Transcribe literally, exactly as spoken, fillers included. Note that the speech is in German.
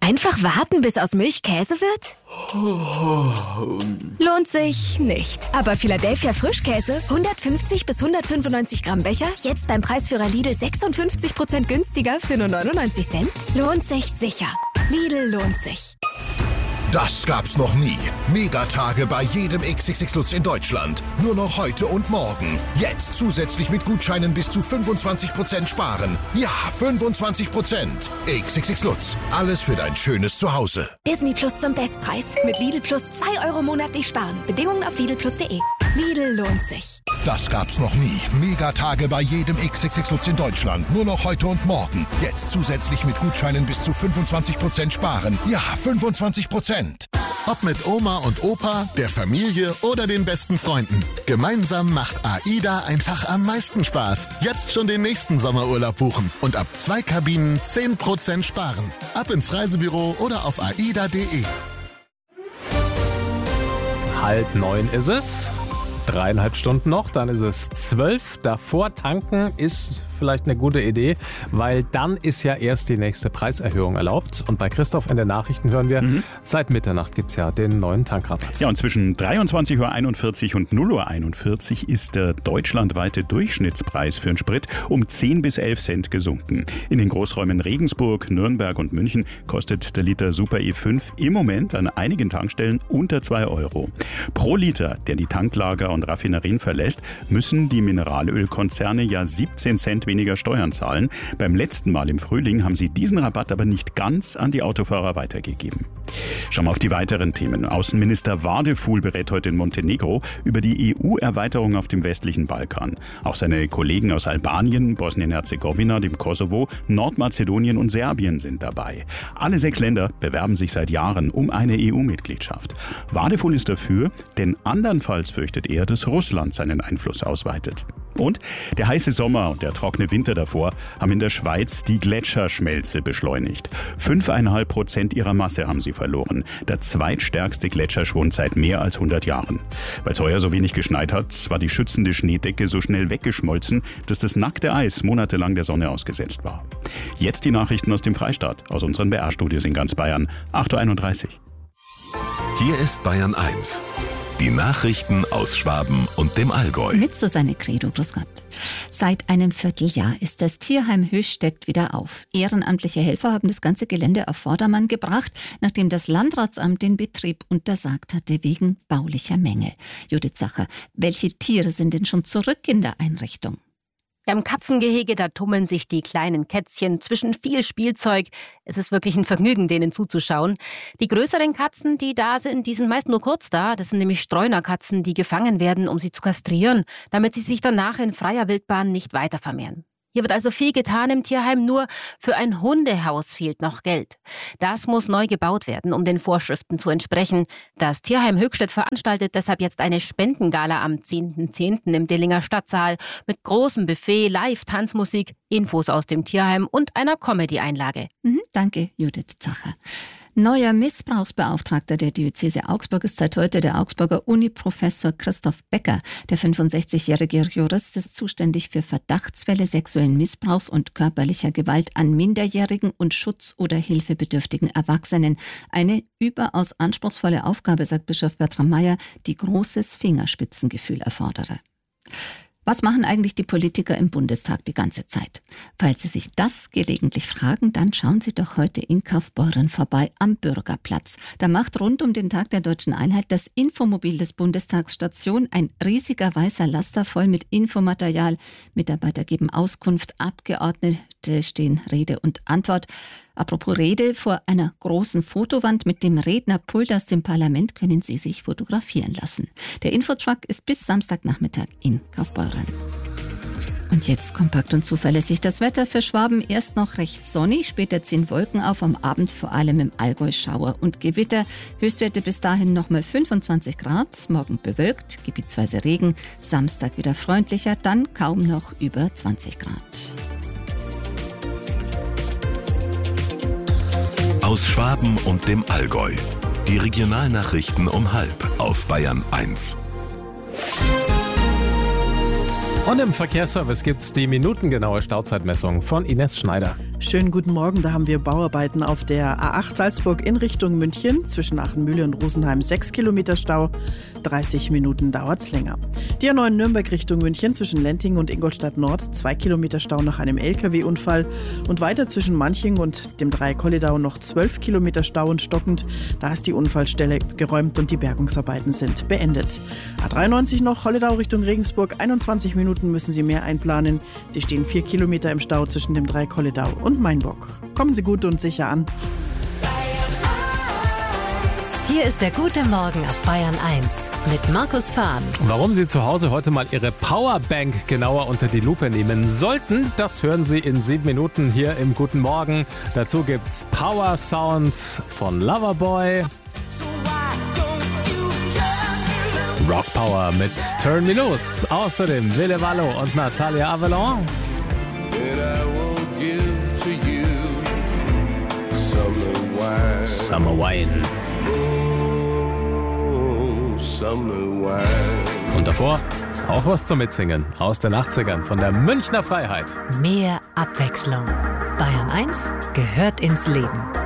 Einfach warten, bis aus Milch Käse wird? Lohnt sich nicht. Aber Philadelphia Frischkäse, hundertfünfzig bis hundertfünfundneunzig Gramm Becher, jetzt beim Preisführer Lidl sechsundfünfzig Prozent günstiger für nur neunundneunzig Cent? Lohnt sich sicher. Lidl lohnt sich. Das gab's noch nie. Megatage bei jedem X X X Lutz in Deutschland. Nur noch heute und morgen. Jetzt zusätzlich mit Gutscheinen bis zu fünfundzwanzig Prozent sparen. Ja, fünfundzwanzig Prozent. X X X Lutz. Alles für dein schönes Zuhause. Disney Plus zum Bestpreis. Mit Lidl Plus zwei Euro monatlich sparen. Bedingungen auf lidl plus punkt de. Lidl lohnt sich. Das gab's noch nie. Megatage bei jedem X X X Lutz in Deutschland. Nur noch heute und morgen. Jetzt zusätzlich mit Gutscheinen bis zu fünfundzwanzig Prozent sparen. Ja, fünfundzwanzig Prozent. Ob mit Oma und Opa, der Familie oder den besten Freunden. Gemeinsam macht AIDA einfach am meisten Spaß. Jetzt schon den nächsten Sommerurlaub buchen und ab zwei Kabinen zehn Prozent sparen. Ab ins Reisebüro oder auf aida punkt de. Halb neun ist es. Dreieinhalb Stunden noch, dann ist es zwölf. Davor tanken ist vielleicht eine gute Idee, weil dann ist ja erst die nächste Preiserhöhung erlaubt. Und bei Christoph in den Nachrichten hören wir, mhm. seit Mitternacht gibt es ja den neuen Tankrabatt. Ja, und zwischen dreiundzwanzig Uhr einundvierzig und null Uhr einundvierzig ist der deutschlandweite Durchschnittspreis für einen Sprit um zehn bis elf Cent gesunken. In den Großräumen Regensburg, Nürnberg und München kostet der Liter Super E fünf im Moment an einigen Tankstellen unter zwei Euro. Pro Liter, der die Tanklager und Raffinerien verlässt, müssen die Mineralölkonzerne ja siebzehn Cent weniger Steuern zahlen. Beim letzten Mal im Frühling haben sie diesen Rabatt aber nicht ganz an die Autofahrer weitergegeben. Schauen wir auf die weiteren Themen. Außenminister Wadefuhl berät heute in Montenegro über die E U-Erweiterung auf dem westlichen Balkan. Auch seine Kollegen aus Albanien, Bosnien-Herzegowina, dem Kosovo, Nordmazedonien und Serbien sind dabei. Alle sechs Länder bewerben sich seit Jahren um eine E U-Mitgliedschaft. Wadefuhl ist dafür, denn andernfalls fürchtet er, dass Russland seinen Einfluss ausweitet. Und der heiße Sommer und der trockene Winter davor haben in der Schweiz die Gletscherschmelze beschleunigt. Fünfeinhalb Prozent ihrer Masse haben sie verloren. Der zweitstärkste Gletscherschwund seit mehr als hundert Jahren. Weil es heuer so wenig geschneit hat, war die schützende Schneedecke so schnell weggeschmolzen, dass das nackte Eis monatelang der Sonne ausgesetzt war. Jetzt die Nachrichten aus dem Freistaat, aus unseren B R-Studios in ganz Bayern. acht Uhr einunddreißig. Hier ist Bayern eins. Die Nachrichten aus Schwaben und dem Allgäu. Mit Susanne Credo, grüß Gott. Seit einem Vierteljahr ist das Tierheim Höchstädt wieder auf. Ehrenamtliche Helfer haben das ganze Gelände auf Vordermann gebracht, nachdem das Landratsamt den Betrieb untersagt hatte wegen baulicher Mängel. Judith Sacher, welche Tiere sind denn schon zurück in der Einrichtung? Im Katzengehege, da tummeln sich die kleinen Kätzchen zwischen viel Spielzeug. Es ist wirklich ein Vergnügen, denen zuzuschauen. Die größeren Katzen, die da sind, die sind meist nur kurz da. Das sind nämlich Streunerkatzen, die gefangen werden, um sie zu kastrieren, damit sie sich danach in freier Wildbahn nicht weiter vermehren. Hier wird also viel getan im Tierheim, nur für ein Hundehaus fehlt noch Geld. Das muss neu gebaut werden, um den Vorschriften zu entsprechen. Das Tierheim Höchstädt veranstaltet deshalb jetzt eine Spendengala am zehnten zehnten im Dillinger Stadtsaal mit großem Buffet, Live-Tanzmusik, Infos aus dem Tierheim und einer Comedy-Einlage. Mhm, danke, Judith Zacher. Neuer Missbrauchsbeauftragter der Diözese Augsburg ist seit heute der Augsburger Uni-Professor Christoph Becker. Der fünfundsechzigjährige Jurist ist zuständig für Verdachtsfälle sexuellen Missbrauchs und körperlicher Gewalt an Minderjährigen und schutz- oder hilfebedürftigen Erwachsenen. Eine überaus anspruchsvolle Aufgabe, sagt Bischof Bertram Meyer, die großes Fingerspitzengefühl erfordere. Was machen eigentlich die Politiker im Bundestag die ganze Zeit? Falls Sie sich das gelegentlich fragen, dann schauen Sie doch heute in Kaufbeuren vorbei am Bürgerplatz. Da macht rund um den Tag der Deutschen Einheit das Infomobil des Bundestags Station, ein riesiger weißer Laster voll mit Infomaterial. Mitarbeiter geben Auskunft, Abgeordnete stehen Rede und Antwort. Apropos Rede, vor einer großen Fotowand mit dem Rednerpult aus dem Parlament können Sie sich fotografieren lassen. Der Infotruck ist bis Samstagnachmittag in Kaufbeuren. Und jetzt kompakt und zuverlässig das Wetter für Schwaben. Erst noch recht sonnig, später ziehen Wolken auf, am Abend vor allem im Allgäu Schauer und Gewitter. Höchstwerte bis dahin nochmal fünfundzwanzig Grad, morgen bewölkt, gebietsweise Regen, Samstag wieder freundlicher, dann kaum noch über zwanzig Grad. Aus Schwaben und dem Allgäu. Die Regionalnachrichten um halb auf Bayern eins. Und im Verkehrsservice gibt's die minutengenaue Stauzeitmessung von Ines Schneider. Schönen guten Morgen, da haben wir Bauarbeiten auf der A acht Salzburg in Richtung München. Zwischen Achenmühle und Rosenheim sechs Kilometer Stau, dreißig Minuten dauert's länger. Die A neun Nürnberg Richtung München zwischen Lentingen und Ingolstadt Nord, zwei Kilometer Stau nach einem L K W-Unfall. Und weiter zwischen Manching und dem Dreieck Kolledau noch zwölf Kilometer Stau und stockend. Da ist die Unfallstelle geräumt und die Bergungsarbeiten sind beendet. A dreiundneunzig noch Kolledau Richtung Regensburg, einundzwanzig Minuten müssen Sie mehr einplanen. Sie stehen vier Kilometer im Stau zwischen dem Dreieck Kolledau und Mainbock. Kommen Sie gut und sicher an. Hier ist der gute Morgen auf Bayern eins mit Markus Fahn. Warum Sie zu Hause heute mal Ihre Powerbank genauer unter die Lupe nehmen sollten, das hören Sie in sieben Minuten hier im Guten Morgen. Dazu gibt's Power Sounds von Loverboy. Rock Power mit Turn Me Loose. Außerdem Ville Valo und Natalia Avalon. Summer Wine. Und davor auch was zum Mitsingen aus den achtzigern von der Münchner Freiheit. Mehr Abwechslung. Bayern eins gehört ins Leben.